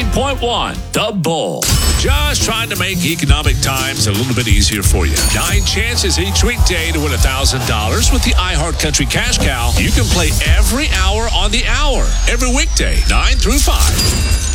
101.1 The Bull. Just trying to make economic times a little bit easier for you. 9 chances each weekday to win $1,000 with the iHeartCountry Cash Cow. You can play every hour on the hour, every weekday, 9 through 5.